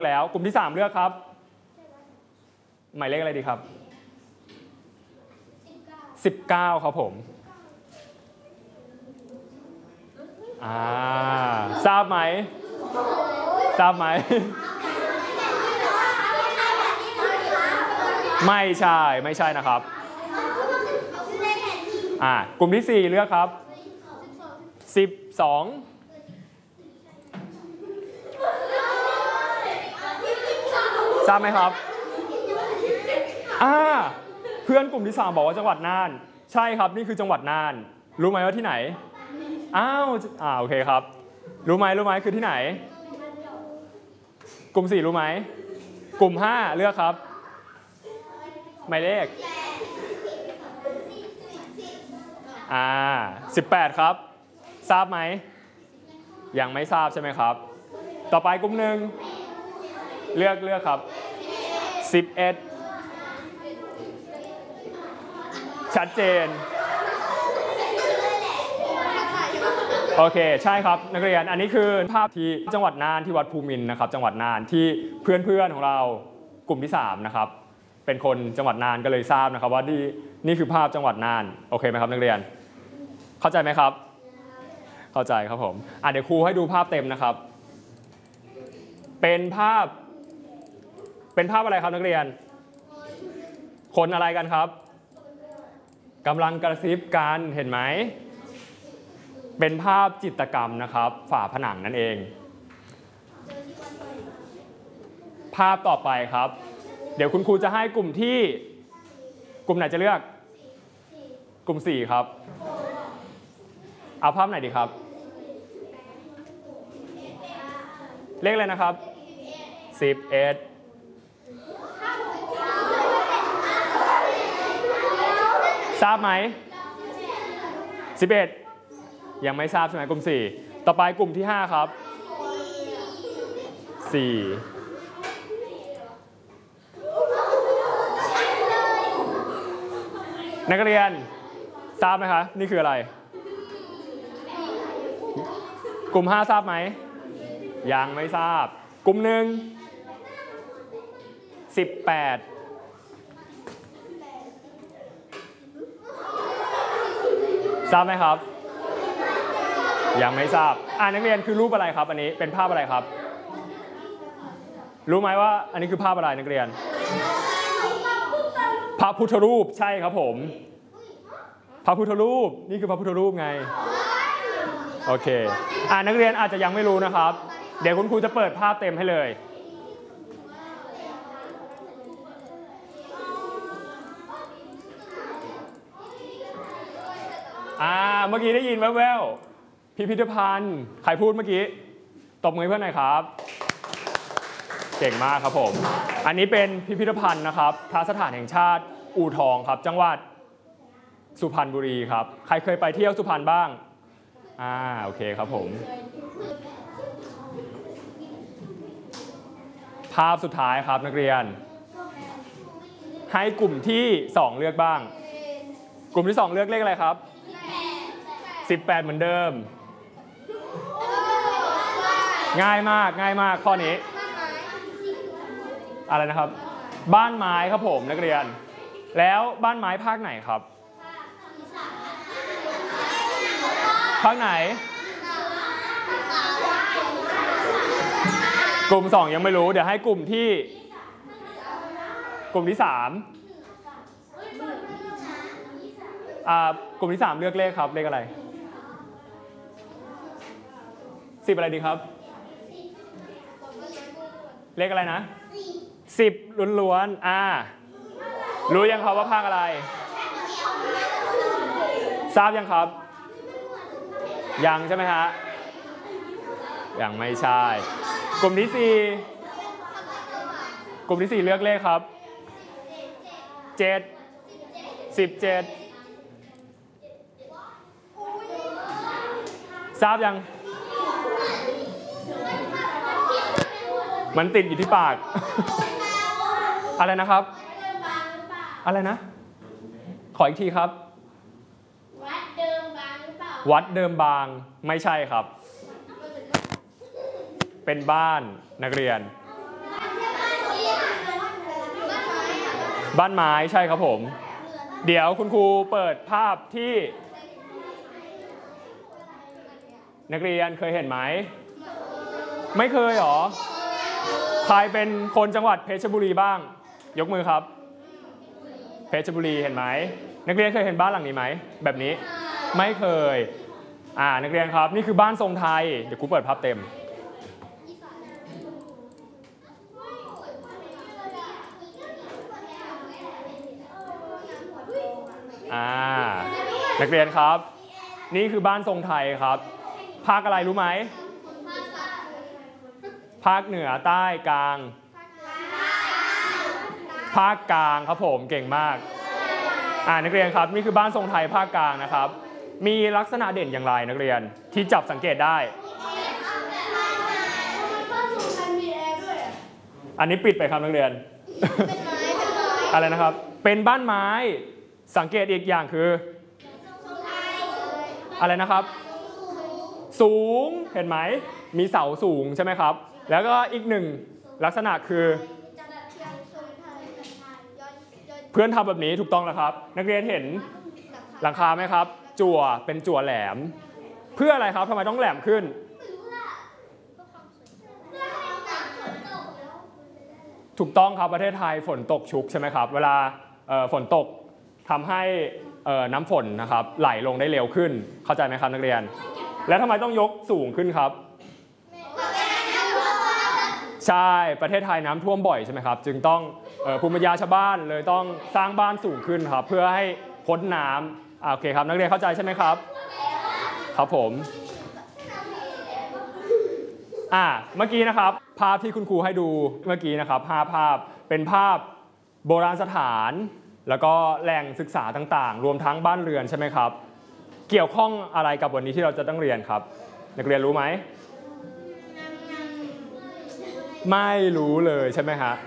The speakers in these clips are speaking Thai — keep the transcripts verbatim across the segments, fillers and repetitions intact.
แล้วกลุ่มที่สามเลือกครับหมายเลขอะไรดีครับสิบเก้าครับผมอ่าทราบไหมทราบไหมไม่ใช่ไม่ใช่นะครับอ่ากลุ่มที่สี่เลือกครับสิบสองทราบไหมครับอ่าเพื่อนกลุ่มที่สามบอกว่าจังหวัดน่านใช่ครับนี่คือจังหวัดน่านรู้ไหมว่าที่ไหนอ้าวอ่าโอเคครับรู้ไหมรู้ไหมคือที่ไหนกลุ่มสี่รู้ไหมกลุ่มห้าเลือกครับหมายเลขอ่าสิบแปดครับทราบไหมยังไม่ทราบใช่ไหมครับต่อไปกลุ่มหนึ่งเลือกเลือกครับสิบเอ็ดชัดเจนโอเคใช่ครับนักเรียนอันนี้คือภาพที่จังหวัดน่านที่วัดภูมินทร์นะครับจังหวัดน่านที่เพื่อนๆของเรากลุ่มที่สามนะครับเป็นคนจังหวัดน่านก็เลยทราบนะครับว่านี่นี่คือภาพจังหวัดน่านโอเคไหมครับนักเรียนเข้าใจไหมครับเข้าใจครับผมอ่ะเดี๋ยวครูให้ดูภาพเต็มนะครับเป็นภาพเป็นภาพอะไรครับนักเรียนคนอะไรกันครับกำลังกระซิบกันเห็นไหมเป็นภาพจิตรกรรมนะครับฝาผนังนั่นเองภาพต่อไปครับเดี๋ยวคุณครูจะให้กลุ่มที่กลุ่มไหนจะเลือกกลุ่มสี่ครับเอาภาพไหนดีครับเลขอะไรนะครับสิบเอ็ดทราบไหมสิบเอ็ดยังไม่ทราบใช่ไหมกลุ่มสี่ต่อไปกลุ่มที่ห้าครับสี่นักเรียนทราบไหมคะนี่คืออะไรกลุ่มห้าทราบไหมยังไม่ทราบกลุ่มหนึ่งสิบแปดทราบไหมครับยังไม่ทราบอ่านักเรียนคือรูปอะไรครับอันนี้เป็นภาพอะไรครับรู้ไหมว่าอันนี้คือภาพอะไรนักเรียนพระพุทธรูปใช่ครับผมพระพุทธรูปนี่คือพระพุทธรูปไงโอเคอ่านักเรียนอาจจะยังไม่รู้นะครับเดี๋ยวคุณครูจะเปิดภาพเต็มให้เลยอ่าเมื่อกี้ได้ยินแว่วๆพิพิธภัณฑ์ใครพูดเมื่อกี้ตบมือเพื่อนหน่อยครับเก่งมากครับผมอันนี้เป็นพิพิธภัณฑ์นะครับพระสถานแห่งชาติอู่ทองครับจังหวัดสุพรรณบุรีครับใครเคยไปเที่ยวสุพรรณบ้างอ่าโอเคครับผมภาพสุดท้ายครับนักเรียนให้กลุ่มที่สองเลือกบ้างกลุ่มที่สองเลือกเลขอะไรครับสิบแปดเหมือนเดิมง่ายมากง่ายมากข้อนี้อะไรนะครับบ้านไม้ครับผมนักเรียนแล้วบ้านไม้ภาคไหนครับภาคไหนกลุ่มสองยังไม่รู้เดี๋ยวให้กลุ่มที่กลุ่มที่สามอ่ากลุ่มที่สามเลือกเลขครับเลขอะไรสิบอะไรดีครับเลขอะไรนะสิบล้วนๆอ่ารู้ยังครับว่าภาคอะไรทราบยังครับยังใช่ไหมฮะยังไม่ใช่กลุ่มที่สี่กลุ่มที่สี่เลือกเลขครับเจ็ดสิบเจ็ดทราบยังมันติดอยู่ที่ปากอะไรนะครับอะไรนะขออีกทีครับวัดเดิมบางหรือเปล่าวัดเดิมบางไม่ใช่ครับเป็นบ้านนักเรียนบ้านไม้ใช่ครับผมเดี๋ยวคุณครูเปิดภาพที่นักเรียนเคยเห็นไหมไม่เคยหรอใครเป็นคนจังหวัดเพชรบุรีบ้างยกมือครับเพชรบุรีเห็นไหมนักเรียนเคยเห็นบ้านหลังนี้ไหมแบบนี้ไม่เคยอ่านักเรียนครับนี่คือบ้านทรงไทยเดี๋ยวครูเปิดภาพเต็มอ่านักเรียนครับนี่คือบ้านทรงไทยครับภาคอะไรรู้ไหมภาคเหนือใต้กลางภาคกลางครับผมเก่งมากอ่านักเรียนครับนี่คือบ้านทรงไทยภาคกลางนะครับมีลักษณะเด่นอย่างไรนักเรียนที่จับสังเกตได้อันนี้ปิดไปครับนักเรียนอะไรนะครับเป็นบ้านไม้สังเกตอีกอย่างคืออะไรนะครับสูงเห็นไหมมีเสาสูงใช่ไหมครับแล้วก็อีกหนึ่งลักษณะคือเพื่อนทำแบบนี้ถูกต้องแล้วครับนักเรียนเห็นหลังคาไหมครับจั่วเป็นจั่วแหลมเพื่ออะไรครับทำไมต้องแหลมขึ้นถูกต้องครับประเทศไทยฝนตกชุกใช่ไหมครับเวลาฝนตกทำให้น้ำฝนนะครับไหลลงได้เร็วขึ้นเข้าใจไหมครับนักเรียนแล้วทำไมต้องยกสูงขึ้นครับใช่ประเทศไทยน้ำท่วมบ่อยใช่ไหมครับจึงต้องภูมิปัญญาชาวบ้านเลยต้องสร้างบ้านสูงขึ้นครับเพื่อให้พ้นน้ำโอเคครับนักเรียนเข้าใจใช่ไหมครับครับผมอ่าเมื่อกี้นะครับภาพที่คุณครูให้ดูเมื่อกี้นะครับภาพภาพเป็นภาพโบราณสถานแล้วก็แหล่งศึกษาต่างๆรวมทั้งบ้านเรือนใช่ไหมครับเกี่ยวข้องอะไรกับวันนี้ที่เราจะต้องเรียนครับนักเรียนรู้ไหมไม่รู้เลยใช่ไหมฮะ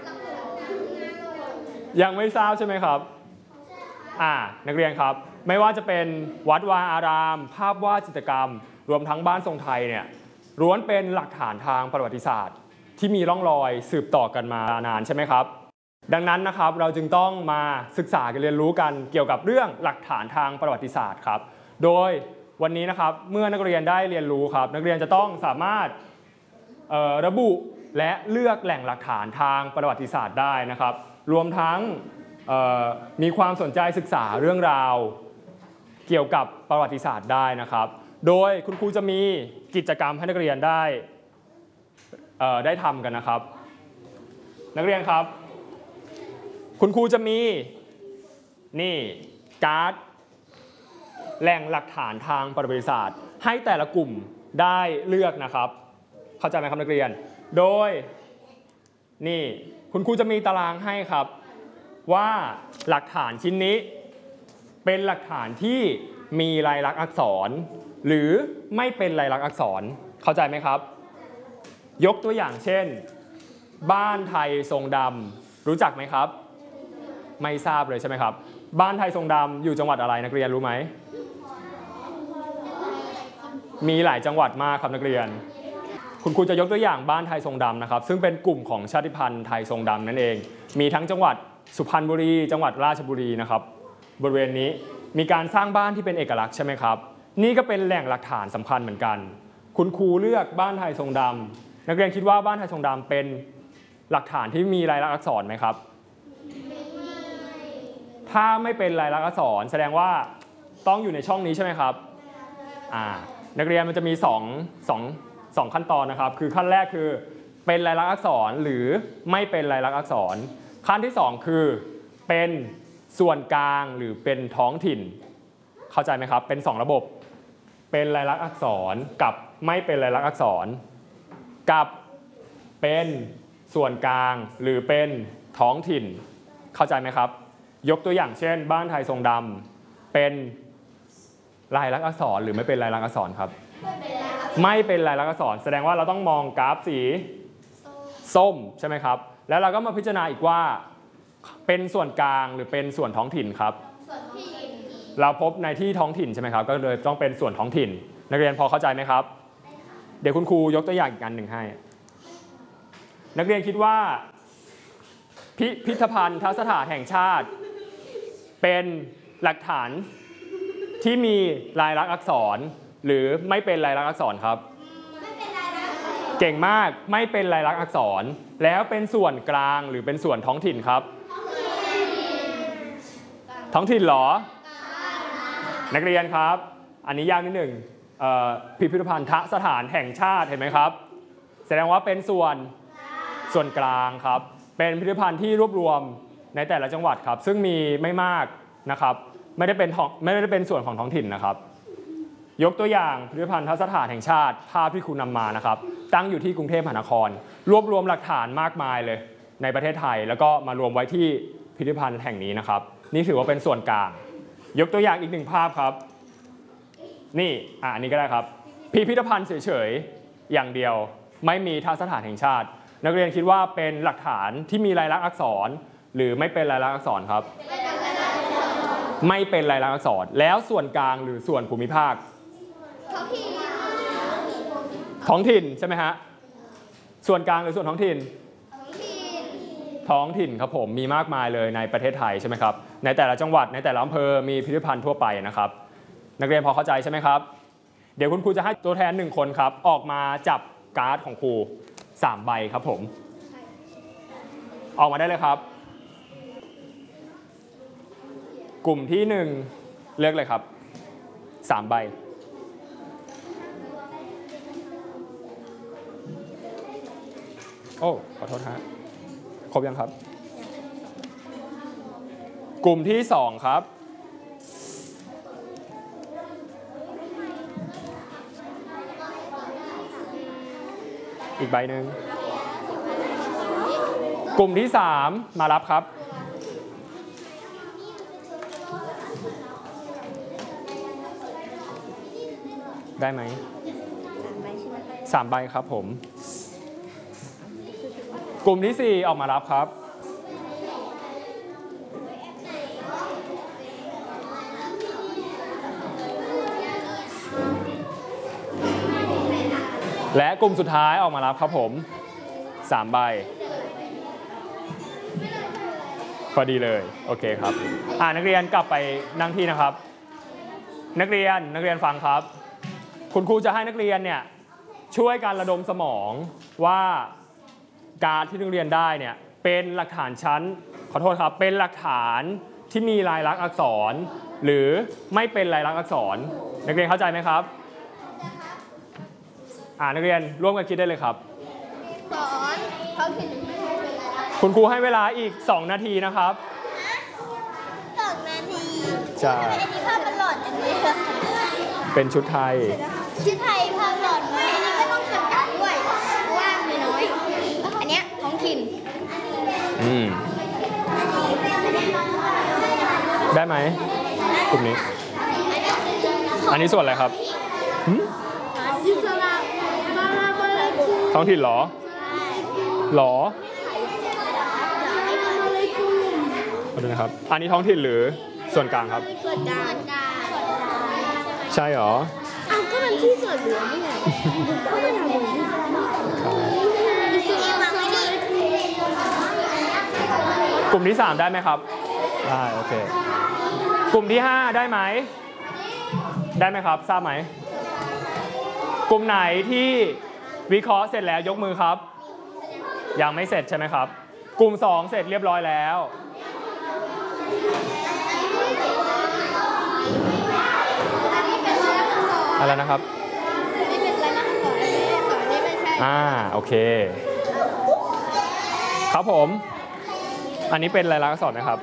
ยังไม่ทราบใช่ไหมครับอ่านักเรียนครับไม่ว่าจะเป็นวัดวาอารามภาพวาดจิตรกรรมรวมทั้งบ้านทรงไทยเนี่ยล้วนเป็นหลักฐานทางประวัติศาสตร์ที่มีร่องรอยสืบต่อกันมานานใช่ไหมครับดังนั้นนะครับเราจึงต้องมาศึกษากันเรียนรู้กันเกี่ยวกับเรื่องหลักฐานทางประวัติศาสตร์ครับโดยวันนี้นะครับเมื่อนักเรียนได้เรียนรู้ครับนักเรียนจะต้องสามารถระบุและเลือกแหล่งหลักฐานทางประวัติศาสตร์ได้นะครับรวมทั้งมีความสนใจศึกษาเรื่องราวเกี่ยวกับประวัติศาสตร์ได้นะครับโดยคุณครูจะมีกิจกรรมให้นักเรียนได้ได้ทำกันนะครับนักเรียนครับคุณครูจะมีนี่การ์ดแหล่งหลักฐานทางประวัติศาสตร์ให้แต่ละกลุ่มได้เลือกนะครับเข้าใจไหมครับนักเรียนโดยนี่คุณครูจะมีตารางให้ครับว่าหลักฐานชิ้นนี้เป็นหลักฐานที่มีลายลักษณ์อักษรหรือไม่เป็นลายลักษณ์อักษรเข้าใจไหมครับยกตัวอย่างเช่นบ้านไทยทรงดำรู้จักไหมครับไม่ทราบเลยใช่ไหมครับบ้านไทยทรงดำอยู่จังหวัดอะไรนักเรียนรู้ไหมมีหลายจังหวัดมากครับนักเรียนคุณครูจะยกตัวอย่างบ้านไทยทรงดำนะครับซึ่งเป็นกลุ่มของชาติพันธุ์ไทยทรงดำนั่นเองมีทั้งจังหวัดสุพรรณบุรีจังหวัดราชบุรีนะครับบริเวณนี้มีการสร้างบ้านที่เป็นเอกลักษณ์ใช่ไหมครับนี่ก็เป็นแหล่งหลักฐานสำคัญเหมือนกันคุณครูเลือกบ้านไทยทรงดำนักเรียนคิดว่าบ้านไทยทรงดำเป็นหลักฐานที่มีลายลักษณ์อักษรไหมครับถ้าไม่เป็นลายลักษณ์อักษรแสดงว่าต้องอยู่ในช่องนี้ใช่ไหมครับอ่านักเรียนมันจะมีสอง สอง สองขั้นตอนนะครับคือขั้นแรกคือเป็นลายลักษณ์อักษรหรือไม่เป็นลายลักษณ์อักษรขั้นที่สองคือเป็นส่วนกลางหรือเป็นท้องถิ่นเข้าใจไหมครับเป็นสองระบบเป็นลายลักษณ์อักษรกับไม่เป็นลายลักษณ์อักษรกับเป็นส่วนกลางหรือเป็นท้องถิ่นเข้าใจไหมครับยกตัวอย่างเช่นบ้านไทยทรงดำเป็นลายลักษณ์อักษรหรือไม่เป็นลายลักษณ์อักษรครับไม่เป็นลายลักษณ์อักษรแสดงว่าเราต้องมองกราฟสีส้มใช่ไหมครับแล้วเราก็มาพิจารณาอีกว่าเป็นส่วนกลางหรือเป็นส่วนท้องถิ่นครับเราพบในที่ท้องถิ่นใช่ไหมครับก็เลยต้องเป็นส่วนท้องถิ่นนักเรียนพอเข้าใจไหมครับเดี๋ยวคุณครูยกตัวอย่างอีกอันหนึ่งให้นักเรียนคิดว่าพิพิธภัณฑ์สถานแห่งชาติเป็นหลักฐานที่มีลายลักษณ์อักษรหรือไม่เป็นลายลักษณ์อักษรครับเก่งมากไม่เป็นลายลักษณ์อักษรแล้วเป็นส่วนกลางหรือเป็นส่วนท้องถิ่นครับท้องถิ่นเหรอนักเรียนครับอันนี้ยากนิดหนึ่งพิพิธภัณฑ์สถานแห่งชาติเห็นไหมครับแสดงว่าเป็นส่วนส่วนกลางครับเป็นพิพิธภัณฑ์ที่รวบรวมในแต่ละจังหวัดครับซึ่งมีไม่มากนะครับไม่ได้เป็นไม่ได้เป็นส่วนของท้องถิ่นนะครับยกตัวอย่างพิพิธภัณฑ์สถานแห่งชาติภาพที่คุณนำมานะครับตั้งอยู่ที่กรุงเทพมหานครรวบรวมหลักฐานมากมายเลยในประเทศไทยแล้วก็มารวมไว้ที่พิพิธภัณฑ์แห่งนี้นะครับนี่ถือว่าเป็นส่วนกลางยกตัวอย่างอีกหนึ่งภาพครับนี่อ่ะอันนี้ก็ได้ครับพิพิธภัณฑ์เฉยๆอย่างเดียวไม่มีทัศสถานแห่งชาตินักเรียนคิดว่าเป็นหลักฐานที่มีลายลักษณ์อักษรหรือไม่เป็นลายลักษณ์อักษรครับไม่เป็นลายลักษณ์อักษรแล้วส่วนกลางหรือส่วนภูมิภาคท้องถิ่นท้องถิ่นใช่ไหมฮะส่วนกลางหรือส่วนท้องถิ่นท้องถิ่นครับผมมีมากมายเลยในประเทศไทยใช่ไหมครับในแต่ละจังหวัดในแต่ละอำเภอมีพิพิธภัณฑ์ทั่วไปนะครับนักเรียนพอเข้าใจใช่ไหมครับเดี๋ยวคุณครูจะให้ตัวแทนหนึ่งคนครับออกมาจับการ์ดของครูสามใบครับผมออกมาได้เลยครับกลุ่มที่หนึ่งเลือกเลยครับสามใบโอ้ขอโทษฮะครบยังครับกลุ่มที่สองครับอีกใบหนึ่งกลุ่มที่สามมารับครับได้ไหมสามใบครับผมกลุ่มที่สี่ออกมารับครับและกลุ่มสุดท้ายออกมารับครับผมสามใบพอดีเลยโอเคครับอ่านักเรียนกลับไปนั่งที่นะครับนักเรียนนักเรียนฟังครับคุณครูจะให้นักเรียนเนี่ยช่วยการระดมสมองว่าการ์ดที่นักเรียนได้เนี่ยเป็นหลักฐานชั้นขอโทษครับเป็นหลักฐานที่มีลายลักษณ์อักษรหรือไม่เป็นลายลักษณ์อักษรนักเรียนเข้าใจไหมครับอ่านักเรียนร่วมกันคิดได้เลยครับสอนเขาคิดคุณครูให้เวลาอีกสองนาทีนะครับสองนาทีใช่อันนี้ภาพมันหลอดอันนี้เป็นชุดไทยชุดไทยภาพหลอดไหมอันนี้ก็ต้องส่วนกลางด้วยว่างน้อยอันเนี้ยท้องถิ่นอืมได้ไหมกลุ่มนี้อันนี้ส่วนอะไรครับท้องถิ่นหรอหรอขอดูนะครับอันนี้ท้องถิ่นหรือส่วนกลางครับส่วนกลางใช่หรออ้าวก็มันที่ส่วนรวมนี่ไงก็ไม่ทำเหมือนที่กลุ่มที่สามได้ไหมครับได้โอเคกลุ่มที่ห้าได้ไหมได้ไหมครับทราบไหมกลุ่มไหนที่วิเคราะห์เสร็จแล้วยกมือครับยังไม่เสร็จใช่ไหมครับกลุ่มสองเสร็จเรียบร้อยแล้วอะไรนะครับอ่าโอเคครับผมอันนี้เป็นลายลักษณ์อักษรไหมครับ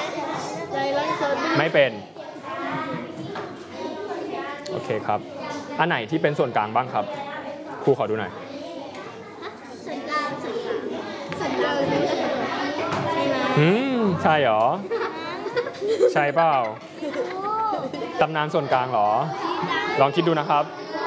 ไม่เป็นโอเคครับอันไหนที่เป็นส่วนกลางบ้างครับครูขอดูหน่อยส่วนกลางส่วนกลางส่วนกลางอืมใช่เหรอใช่เปล่าตำนานส่วนกลางเหรอลองคิดดูนะครับ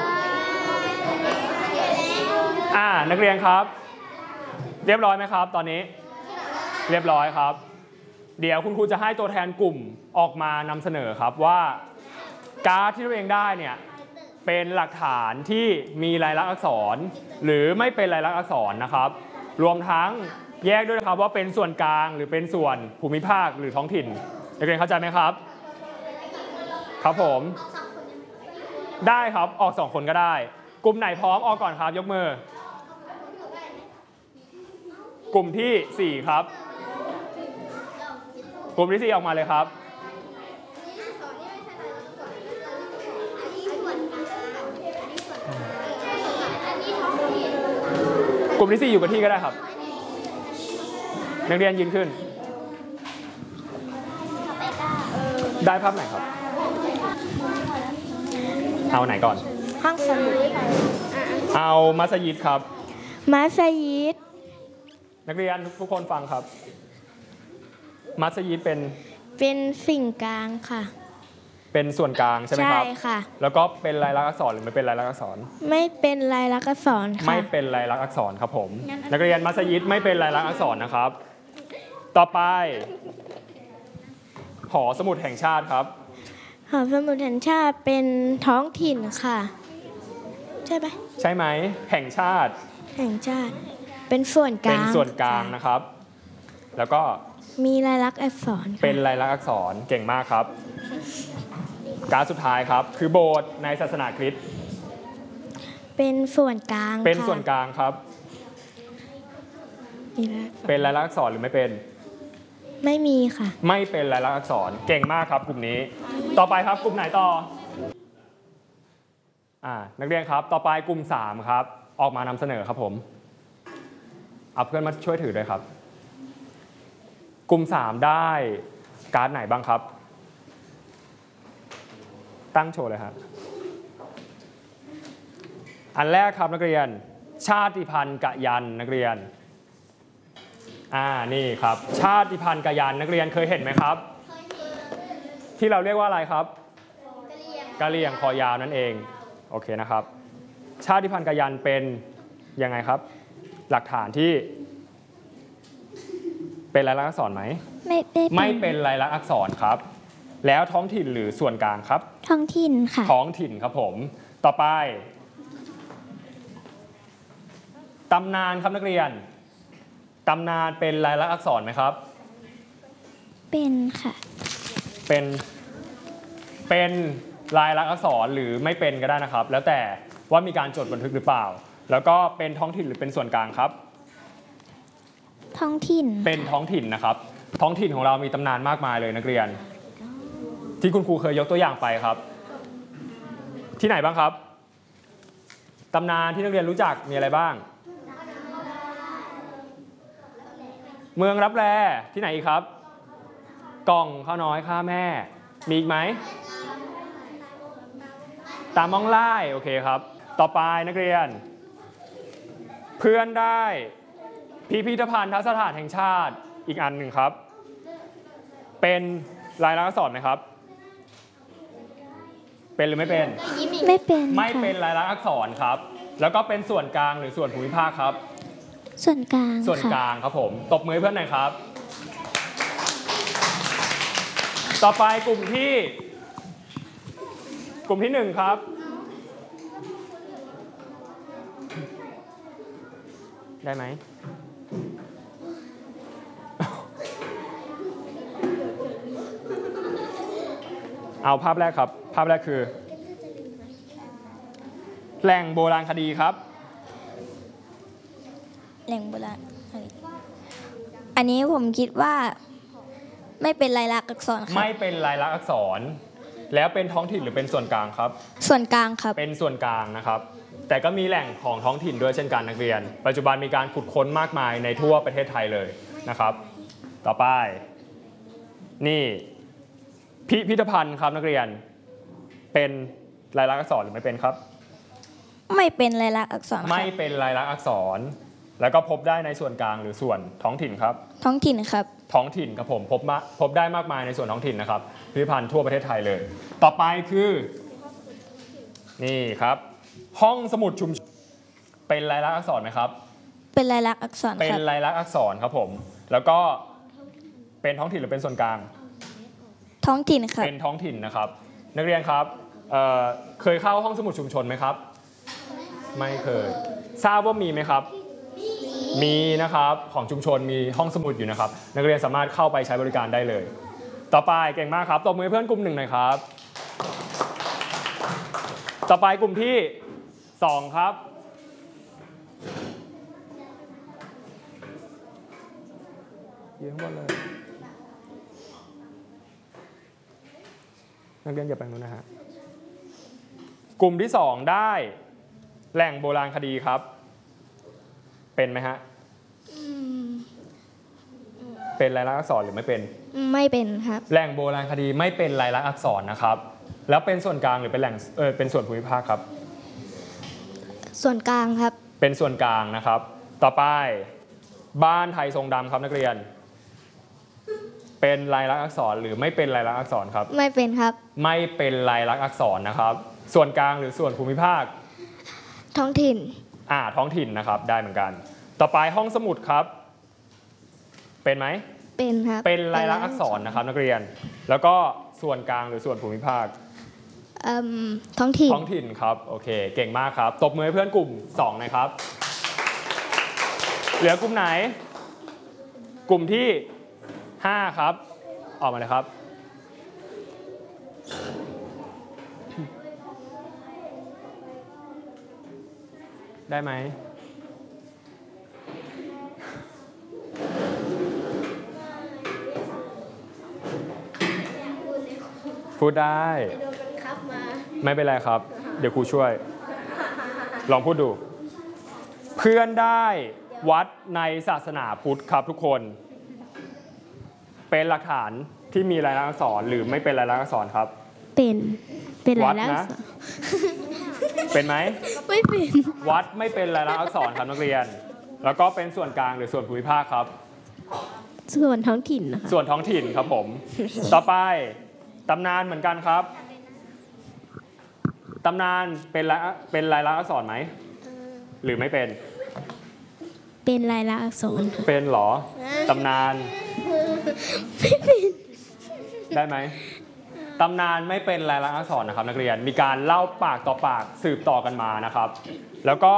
อ่านักเรียนครับเรียบร้อยไหมครับตอนนี้เรียบร้อยครับเดี๋ยวคุณครูจะให้ตัวแทนกลุ่มออกมานำเสนอครับว่าการ์ดที่ตัวเองได้เนี่ยเป็นหลักฐานที่มีลายลักษณ์อักษรหรือไม่เป็นลายลักษณ์อักษรนะครับรวมทั้งแยกด้วยนะครับว่าเป็นส่วนกลางหรือเป็นส่วนภูมิภาคหรือท้องถิ่นนักเรียนเข้าใจไหมครับครับผมได้ครับออกสองคนก็ได้กลุ่มไหนพร้อมออกก่อนครับยกมือกลุ่มที่สี่ครับกลุ่มที่สี่ออกมาเลยครับกลุ่มที่สี่อยู่กับที่ก็ได้ครับนักเรียนยืนขึ้นได้ภาพไหนครับเอาไหนก่อนห้องสมุดเอามัสยิดครับมัสยิดนักเรียนทุกคนฟังครับมัสยิดเป็นเป็นสิ่งกลางค่ะเป็นส่วนกลางใช่ไหมครับใช่ค่ะแล้วก็เป็นลายลักษณ์อักษรหรือไม่เป็นลายลักษณ์อักษรไม่เป็นลายลักษณ์อักษรค่ะไม่เป็นลายลักษณ์อักษรครับผมนักเรียนมัสยิดไม่เป็นลายลักษณ์อักษรนะครับต่อไปหอสมุดแห่งชาติครับหอสมุดแห่งชาติเป็นท้องถิ่นค่ะใช่ไหมใช่ไหมแห่งชาติแห่งชาติเป็นส่วนกลางเป็นส่วนกลางนะครับแล้วก็มีลายลักษณ์อักษรเป็นลายลักษณ์อักษรเก่งมากครับการสุดท้ายครับคือโบสถ์ในศาสนาคริสต์เป็นส่วนกลางเป็นส่วนกลางครับเป็นลายลักษณ์อักษรหรือไม่เป็นไม่มีค่ะไม่เป็นลายลักษณ์อักษรเก่งมากครับกลุ่มนี้ต่อไปครับกลุ่มไหนต่ออ่านักเรียนครับต่อไปกลุ่มสามครับออกมานำเสนอครับผมเอาเพื่อนมาช่วยถือด้วยครับกลุ่มสามได้การ์ดไหนบ้างครับตั้งโชว์เลยครับอันแรกครับนักเรียนชาติพันธุ์กะยันนักเรียนอ่านี่ครับชาติพันธุ์กะยันนักเรียนเคยเห็นไหมครับที่เราเรียกว่าอะไรครับกะเหรี่ยงคอยาวนั่นเองโอเคนะครับชาติพันธุ์กะยันเป็นยังไงครับหลักฐานที่เป็นลายลักษณ์อักษรไหมไม่ไม่เป็นลายลักษณ์อักษรครับแล้วท้องถิ่นหรือส่วนกลางครับท้องถิ่นค่ะท้องถิ่นครับผมต่อไปตำนานครับนักเรียนตำนานเป็นลายลักษณ์อักษรไหมครับเป็นค่ะเป็นเป็นลายลักษณ์อักษรหรือไม่เป็นก็ได้นะครับแล้วแต่ว่ามีการจดบันทึกหรือเปล่าแล้วก็เป็นท้องถิ่นหรือเป็นส่วนกลางครับท้องถิ่นเป็นท้องถิ่นนะครับท้องถิ่นของเรามีตำนานมากมายเลยนักเรียนที่คุณครูเคยยกตัวอย่างไปครับที่ไหนบ้างครับตำนานที่นักเรียนรู้จักมีอะไรบ้างเมืองรับแลที่ไหนอีกครับกล่องข้าวน้อยข้าแม่มีอีกไหมตามมองไล่โอเคครับต่อไปนักเรียนเพื่อนได้พิพิธภัณฑ์สถานแห่งชาติอีกอันหนึ่งครับเป็นลายลักษณ์อักษรไหมครับเป็นหรือไม่เป็นไม่เป็นไม่เป็นลายลักษณ์อักษรครับแล้วก็เป็นส่วนกลางหรือส่วนภูมิภาคครับส่วนกลางส่วนกลางครับผมตบมือเพื่อนหน่อยครับต่อไปกลุ่มที่กลุ่มที่หนึ่งครับได้ไหมเอาภาพแรกครับภาพแรกคือแหล่งโบราณคดีครับแหล่งโบราณอันนี้ผมคิดว่าไม่เป็นลายลักษณ์อักษรครับไม่เป็นลายลักษณ์อักษรแล้วเป็นท้องถิ่นหรือเป็นส่วนกลางครับส่วนกลางครับเป็นส่วนกลางนะครับแต่ก็มีแหล่งของท้องถิ่นด้วยเช่นกันนักเรียนปัจจุบันมีการขุดค้นมากมายในทั่วประเทศไทยเลยนะครับต่อไปนี่พิพิธภัณฑ์ครับนักเรียนเป็นลายลักษณ์อักษรหรือไม่เป็นครับไม่เป็นลายลักษณ์อักษรไม่เป็นลายลักษณ์อักษรแล้วก็พบได้ในส่วนกลางหรือส่วนท้องถิ่นครับท้องถิ่นครับท้องถิ่นครับผมพบมาพบได้มากมายในส่วนท้องถิ่นนะครับพิพิธภัณฑ์ทั่วประเทศไทยเลยต่อไปคือนี่ครับห้องสมุดชุมชนเป็นลายลักษณ์อักษรไหมครับเป็นลายลักษณ์อักษรเป็นลายลักษณ์อักษรครับผมแล้วก็เป็นท้องถิ่นหรือเป็นส่วนกลางท้องถิ่นครับเป็นท้องถิ่นนะครับนักเรียนครับเอ่อเคยเข้าห้องสมุดชุมชนไหมครับไม่เคยทราบว่ามีไหมครับมีมีนะครับของชุมชนมีห้องสมุดอยู่นะครับนักเรียนสามารถเข้าไปใช้บริการได้เลย ต่อไปเก่งมากครับตบมือเพื่อนกลุ่มหนึ่งหน่อยครับต่อไปกลุ่มที่สองครับยืนข้างบนเลยนักเรียนอย่าไปนู้นนะฮะกลุ่มที่สองได้แหล่งโบราณคดีครับเป็นไหมฮะเป็นลายลักษณ์อักษรหรือไม่เป็นไม่เป็นครับแหล่งโบราณคดีไม่เป็นลายลักษณ์อักษรนะครับแล้วเป็นส่วนกลางหรือเป็นแหล่งเออเป็นส่วนภูมิภาคครับส่วนกลางครับเป็นส่วนกลางนะครับต่อไปบ้านไทยทรงดำครับนักเรียนเป็นลายลักษณ์อักษรหรือไม่เป็นลายลักษณ์อักษรครับไม่เป็นครับไม่เป็นลายลักษณ์อักษรนะครับส่วนกลางหรือส่วนภูมิภาคท้องถิ่นอ่าท้องถิ่นนะครับได้เหมือนกันต่อไปห้องสมุดครับเป็นไหมเป็นครับเป็นลายลักษณ์อักษรนะครับนักเรียนแล้วก็ส่วนกลางหรือส่วนภูมิภาคท้องถิ่นท้องถิ่นครับโอเคเก่งมากครับตบมือให้เพื่อนกลุ่มสองนะครับเหลือกลุ่มไหนกลุ่มที่ห้าครับออกมาเลยครับได้ไหมพูดได้ไม่เป็นไรครับเดี๋ยวครูช่วยลองพูดดูเพื่อนได้วัดในศาสนาพุทธครับทุกคนเป็นหลักฐานที่มีลายลักษณ์อักษรหรือไม่เป็นลายลักษณ์อักษรครับเป็นเป็นลายลักษณ์อักษรเป็นไหมไม่เป็นวัดไม่เป็นลายลักษณ์อักษรครับนักเรียนแล้วก็เป็นส่วนกลางหรือส่วนภูมิภาคครับส่วนท้องถิ่นนะคะส่วนท้องถิ่นครับผมต่อไปตำนานเหมือนกันครับตำนานเป็นลายเป็นลายลักษณ์อักษรไหมหรือไม่เป็นเป็นลายลักษณ์อักษรเป็นหรอตำนานไม่เป็นได้ไหมตำนานไม่เป็นลายลักษณ์อักษรนะครับนักเรียนมีการเล่าปากต่อปากสืบต่อกันมานะครับแล้วก็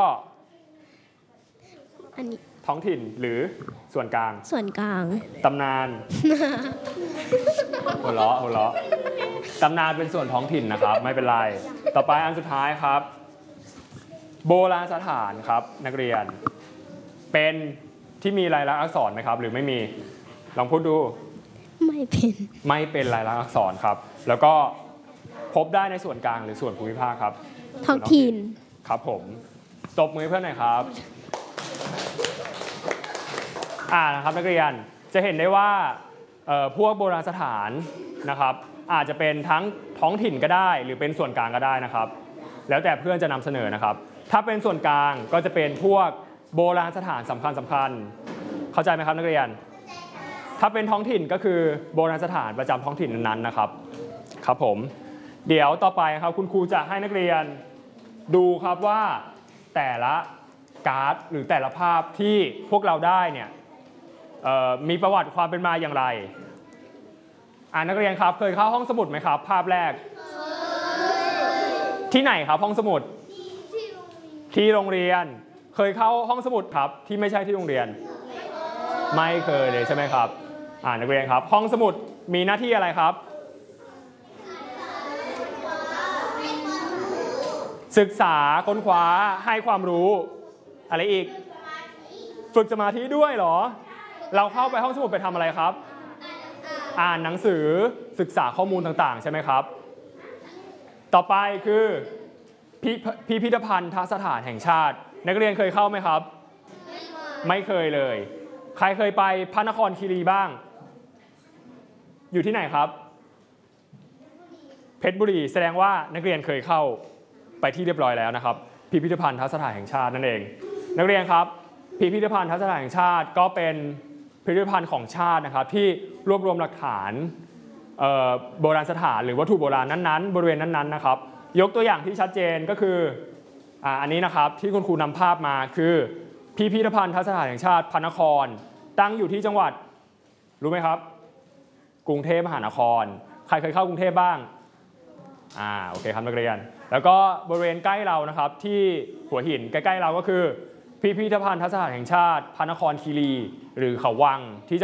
อันนี้ท้องถิ่นหรือส่วนกลางส่วนกลางตำนานหัวเราะหัวเราะตำนานเป็นส่วนท้องถิ่นนะครับไม่เป็นไรต่อไปอันสุดท้ายครับโบราณสถานครับนักเรียนเป็นที่มีลายลักษณ์อักษรไหมครับหรือไม่มีลองพูดดูไม่เป็นไม่เป็นลายลักษณ์อักษรครับแล้วก็พบได้ในส่วนกลางหรือส่วนภูมิภาคครับท้องถิ่นครับผมตบมือเพื่อนหน่อยครับอ่านะครับนักเรียนจะเห็นได้ว่าพวกโบราณสถานนะครับอาจจะเป็นทั้งท้องถิ่นก็ได้หรือเป็นส่วนกลางก็ได้นะครับแล้วแต่เพื่อนจะนำเสนอนะครับถ้าเป็นส่วนกลางก็จะเป็นพวกโบราณสถานสำคัญสำคัญเข้าใจไหมครับนักเรียนถ้าเป็นท้องถิ่นก็คือโบราณสถานประจำท้องถิ่นนั้นๆนะครับครับผมเดี๋ยวต่อไปครับคุณครูจะให้นักเรียนดูครับว่าแต่ละการ์ดหรือแต่ละภาพที่พวกเราได้เนี่ยมีประวัติความเป็นมาอย่างไรอ่านักเรียนครับเคยเข้าห้องสมุดไหมครับภาพแรกที่ไหนครับห้องสมุดที่โรงเรียนเคยเข้าห้องสมุดครับที่ไม่ใช่ที่โรงเรียนไม่เคยเลยใช่ไหมครับอ่านักเรียนครับห้องสมุดมีหน้าที่อะไรครับศึกษาค้นคว้าให้ความรู้อะไรอีกฝึกสมาธิด้วยเหรอเราเข้าไปห้องสมุดไปทำอะไรครับอ่านหนังสือศึกษาข้อมูลต่างๆใช่ไหมครับต่อไปคือพิพิธภัณฑ์สถานแห่งชาตินักเรียนเคยเข้าไหมครับไม่เคยเลยใครเคยไปพระนครคีรีบ้างอยู่ที่ไหนครับเพชรบุรีแสดงว่านักเรียนเคยเข้าไปที่เรียบร้อยแล้วนะครับพิพิธภัณฑ์สถานแห่งชาตินั่นเองนักเรียนครับพิพิธภัณฑ์สถานแห่งชาติก็เป็นพิพิธภัณฑ์ของชาตินะครับที่รวบรวมหลักฐานโบราณสถานหรือวัตถุโบราณนั้นๆบริเวณนั้นๆนะครับยกตัวอย่างที่ชัดเจนก็คืออ่าอันนี้นะครับที่คุณครูนำภาพมาคือพิพิธภัณฑ์สถานแห่งชาติพระนครตั้งอยู่ที่จังหวัดรู้ไหมครับกรุงเทพมหานครใครเคยเข้ากรุงเทพบ้างอ่าโอเคครับนักเรียนแล้วก็บริเวณใกล้เรานะครับที่หัวหินใกล้ๆเราก็คือพิพิพิธภัณฑ์ทัศนแห่งชาติพระนครคีรีหรือเขาวังที่